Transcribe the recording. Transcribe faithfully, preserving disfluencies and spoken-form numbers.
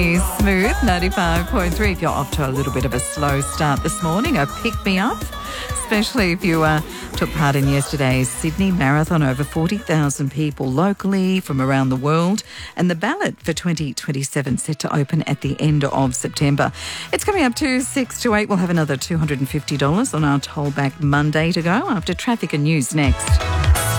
Smooth ninety-five point three. If you're off to a little bit of a slow start this morning, a pick-me-up, especially if you uh, took part in yesterday's Sydney Marathon. Over forty thousand people locally from around the world, and the ballot for twenty twenty-seven set to open at the end of September. It's coming up to six to eight. We'll have another two hundred fifty dollars on our Tollback Monday to go after traffic and news next.